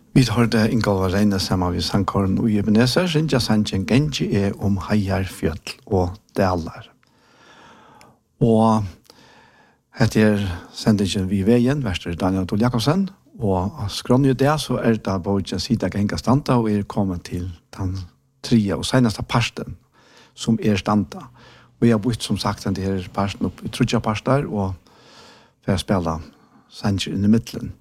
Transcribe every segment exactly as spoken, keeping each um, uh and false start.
Vi hørte Ingolva Reine sammen med Sankåren og Ebenezer, Sintja Sanchen Genji er om heier, fjøtl og daler. Og etter sendingen vi veien, verster Daniel Tol Jakobsen, og skrånner det, så er det både sida genga standa, og er kommet til den tredje og seneste parsten, som er standa. Og jeg har bytt, som sagt, den her parsten opp i trudja parster, og for å spille sanger inn i midtelen.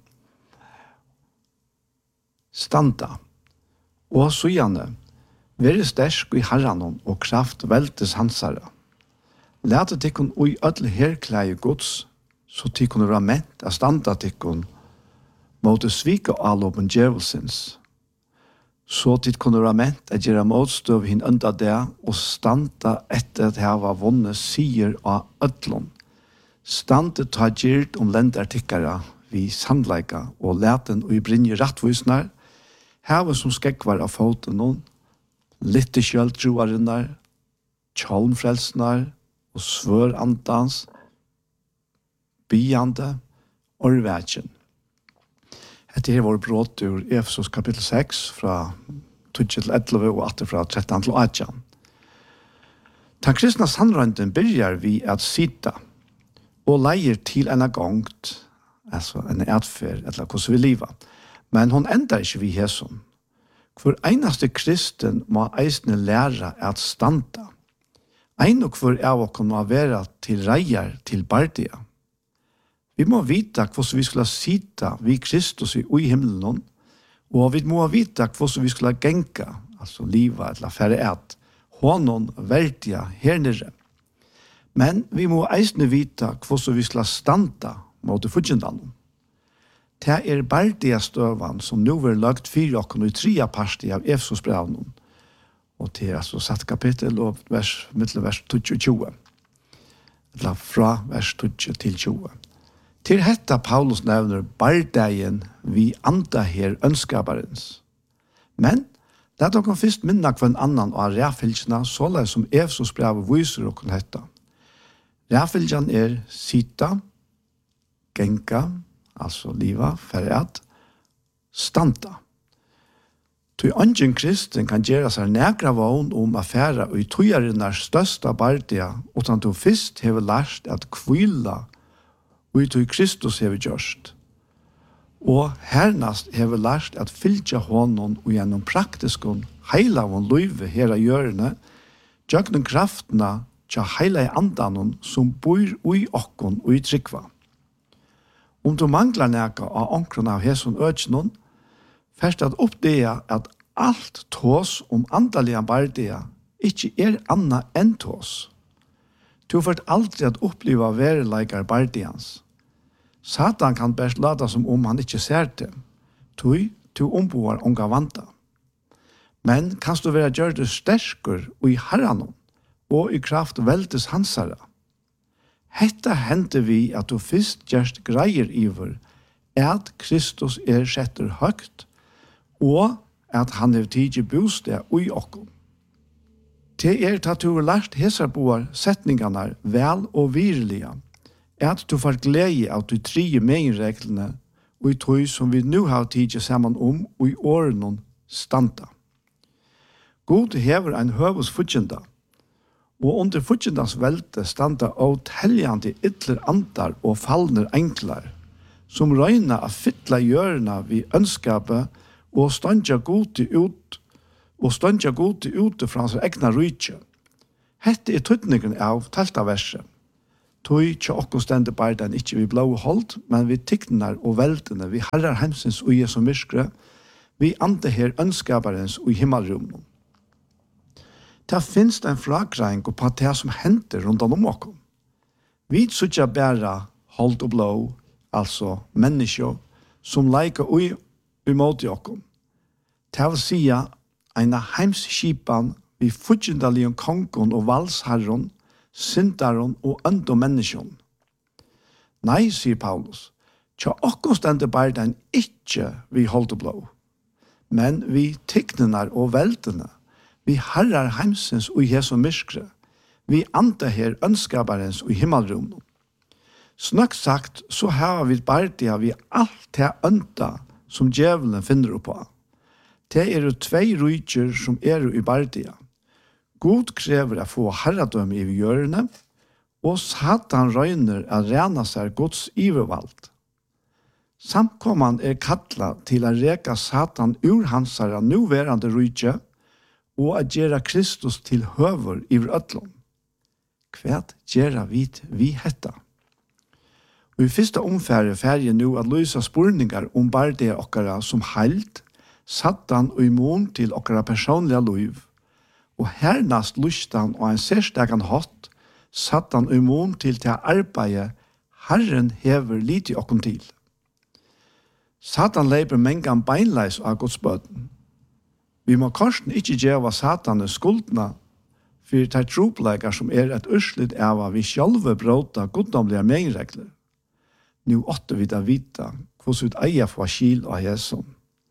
Standa. Og så gjerne, være stersk i herranon og kraft veltes hansare. Lete tikkun ui ødel herkleie gods, så tikkun være ment av standa tikkun mot svika allopen djevelsins. Så tikkun være ment at gjøre motstøv hinn unda det og standa etter at hava vunne sier av ødlon. Stande ta gyrt om lendartikkara vi sandleika og leten og i brinje rattvisnar, hava som skekvar av foten noen, litte kjöldtroarinnar, tjolmfrelsnar og svør andans, byande og rvætjen. Etter her var brått ur Efesos kapittel seks fra tolv til elleve og atter fra tretton til atten. Den kristna sandrønden byrjar vi at sita og leier til en gongt, altså en atfer, eller hvordan vi liva. Men hon endar ikke vi hæsson. Hvor einaste kristen må eisne læra at standa. Ein og hvor av oss må være til reier til bardia. Vi må vita hvordan vi skulle sita vi Kristus i ui himmelen, og vi må vita hvordan vi skulle genka, altså liva eller færre et, honom verdia her nere. Men vi må eisne vita hvordan vi skulle standa mot fudgendanen. Det er bardia støvan som nå er lagt fire okken i trea parti av Efesos brevnen. Og det er altså satt kapittel og vers, mittel vers tolv og tjue. Eller fra vers tolv til tjue. Til hetta Paulus nevner bardagen vi anda her ønskabarens. Men det er dere først minna hver en annan av ræfylgjena, såleis som Efesos brev viser okken hetta. Ræfylgjen er sita, genka, altså liva, ferret, standa. Tui ungen kristen kan gjøre seg nægra vogn om affæra og i tøyarinnar størsta bardia, utan du fyrst hever lært at kvila og i tøy Kristus hever gjørst. Og hernast hever lært at fylgja honom og gjennom praktiskon heila von løyve her av gjørende, gjøgnen kraftna tja heila i andanon som bor ui okkon og i trykva. Om du manglar neka av ankron av heson økjenon, først at oppdega at alt tås om andaliga bardia ikke er anna enn tås. Du får aldri at oppliva vereleikar bardians. Satan kan best lada som om han ikke ser det. Tui, tu omboar unga vanta. Men kanst du være gjør det sterkur og i herranon, og i kraft veldes hansara. Hetta hender vi at du fyrst gjerst greier iver at Kristus er setter høgt og at han er tidlig bostad ui okkom. Det er at du har lært hesarboar setningarna vel og virliga, at du får glede av de tre meginreglene og i tog som vi nu har tidlig saman om og i årenon standa. God hever ein høvus fudgjenda, og under fudgjendans velte standa av teljande ytler andar og fallner enklar, som røyna av fytla gjørna vi ønskapet og standa gode ut, og standa gode ute fra hans egna rydtje. Hette er tøytningen av telta verset. Tøy tja okko stende bardan ikkje vi blå holdt, men vi tikknar og veltene, vi herrar hemsens og Jesu myskre, vi ande her ønskaparens og i himmelrummen. Det finnes en fragreing på det som henter rundt om oss. Vi sutja bæra hold og blå, altså mennesker, som leika ui imot oss. Det vil sija en heimskipan vi fudgjendalion kongon og valsherron, syndaron og øndo menneskjon. Nei, sier Paulus, tja okko stende bardan ikkje vi hold og blå, men vi tikknenar og veltene, vi herrar heimsens og Jesu myskre. Vi anda her ønskabarens og himmelrummen. Snakk sagt, så har vi bardia vi alt det ønda som djevelen finner på. Det er jo tvei rujtjer som er i bardia. God krever å få herredømme i hjørne, og Satan røyner å rena seg Guds ivervalgt. Samkomman er kattla til å reka Satan ur hansara nuverande rujtje, og å gjøre Kristus til høver i ødlom. Kvært gjør vi vi hetta? Og i første omfære ferger nå at løse spurningar om bare det okkara som heilt, Satan og immun til okkara personlige liv, og hernast lustan og en særstegan hatt, Satan og immun til til arbeidet Herren hever lite okkom til. Satan leiper mengan beinleis av Guds bøten. Vi må korsen ikke gjøre Satan skuldna for de tropleikar som er et urslit av at vi sjálve bråta goddomlige menregler. Nu åtte vi da vita hvordan vi eier for skil av Jesus.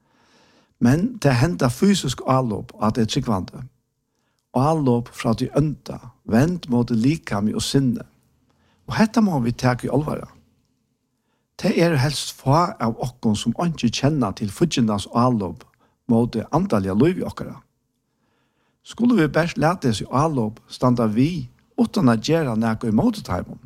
Men det hender fysisk avlåp at det er tryggvande. Avlåp fra de ønta, vend mot likami og sinne. Og dette må vi ta i alvara. Det er helst få av okkon som ikke kjenner til fudgjendans avlåp mot det antallige liv i okkara. Skulle vi best lete oss i avlåp, standa vi utan å gjøre noe i motetaimen.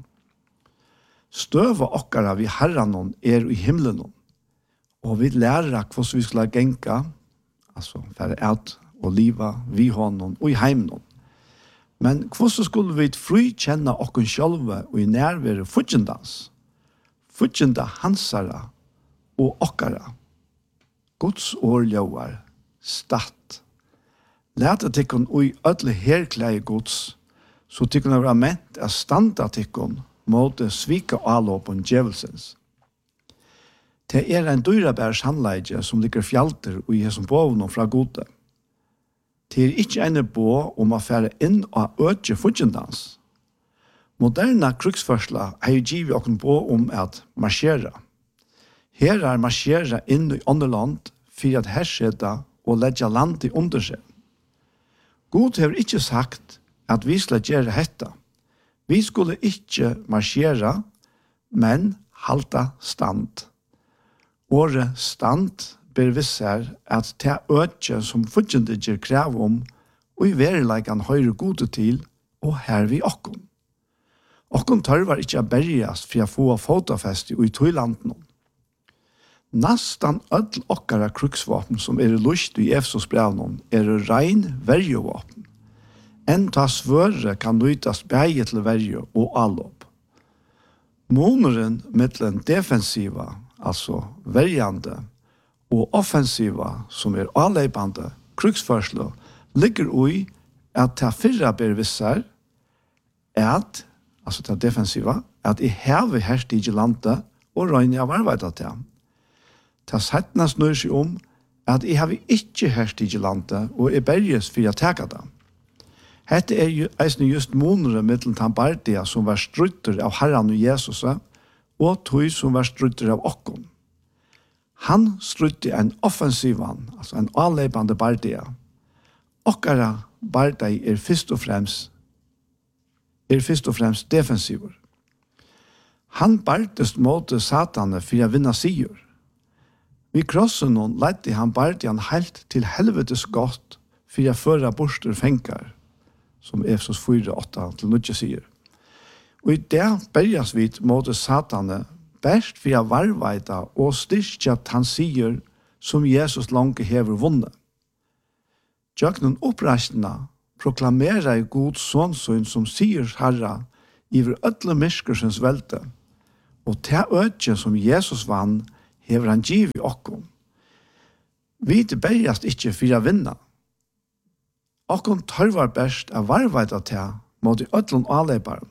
Støva okkara vi herranon er i himmelen, og vi lærer hvordan vi skulle genka, altså færre ut og liva vi honom og i heimen. Men hvordan skulle vi frikjenne okkon sjølve og i nærvære fudgjendans? Fudgjenda hansara og okkara. Guds årljøver, statt. Læta tikkun ui ødle herklæge Guds, så tikkun er ment a standa tikkun mot svika avlåpen djevelsens. Det er en dyrabærs handleidje som ligger fjalter og i hesson bovnum fra gode. Det er ikke en bå om å fære inn og øke fudgjendans. Moderna kruksførsla har givet okken bå om at marschera. Her er marschera inn i underland for at herseta og leggja land i under seg. God har ikke sagt at vi skal gjøre dette. Vi skulle ikke marschera, men halta stand. Året stand ber visser at det øke som fudgjende gjør krav om, og i verilegan høyre gode til, og her vi okkon. Okkon tørvar ikke å berjas for å få fotofeste i tøylanden. Nastan öll okkara kruksvåpen som er lust i Efsos brevnon er rein verjevåpen. En ta svøre kan nøytas bæge til verje og allop. Måneren mittlen defensiva, altså verjande, og offensiva, som er avleipande, kruksførslo, ligger ui at ta fyrra ber vissar, at, altså ta defensiva, at i heve herst i landet og røyne av arbeida til. Ta settna snur seg om at jeg har ikke herst i landet og er berges for å teka det. Hette er jo eisne just monere mittlen Tambardia som var strutter av Herren og Jesus og tog som var strutter av okkon. Han strutte en offensivan, altså en avleipande bardia. Okkara bardei er først og fremst er først og fremst defensiver. Han bardest mot satane for å vinne sigur. Vi krossen hon leidde han bardian helt til helvetes godt for å føre borster fenkar, som Efsos fire åtta til nødje sier. Og i det berjas vi mot satane best for å varveida og styrkja at han sier som Jesus langt hever vunnet. Jøgnen oppreistina proklamera i god sånsyn som sier herra iver ødle myrskersens velte, og til ødje som Jesus vann hever han giv i okkom. Vi berjast ikkje for å vinna. Okkom tørvar best av varveida til mot i ødlun avleiparen.